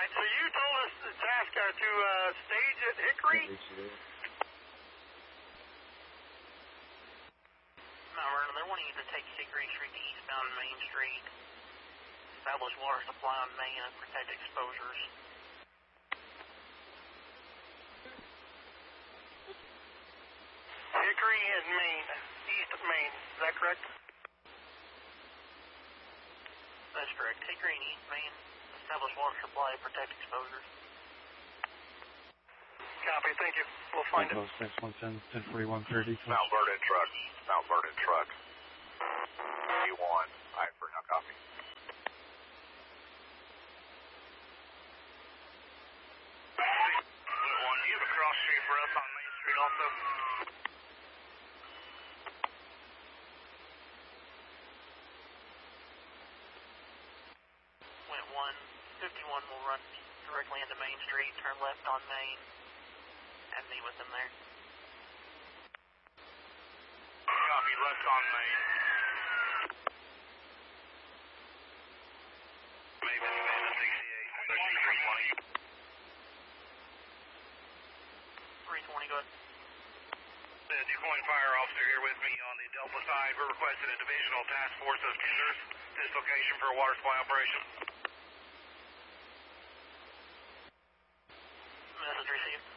Alright, so you told us the task to stage at Hickory? Mount Vernon, they're wanting you to take Hickory Street to eastbound Main Street, establish water supply on Main and protect exposures. Hickory and Main, east of Main, is that correct? That's correct. Hickory and East Main, establish water supply, protect exposures. Copy, thank you. We'll find it. 610, 104130. Mount Vernon truck. Mount Vernon truck. A1. Alright, for now, copy. One, do you have a cross street for us on Main Street also? Went 151 will run directly into Main Street, turn left on Main, and meet with them there. Copy, left on Main. Maybe 68, 320, go ahead. The decoying fire officer here with me on the Delta side. We're requesting a divisional task force of tenders this location for a water supply operation. Message received.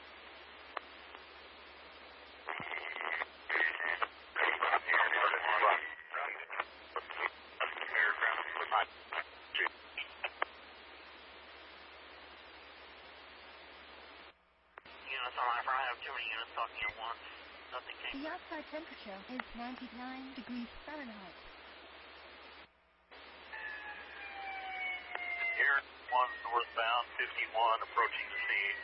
Units on my front, I have too many units talking at once. Nothing came. The outside temperature is 99 degrees Fahrenheit. Here, 1 northbound, 51, approaching the scene.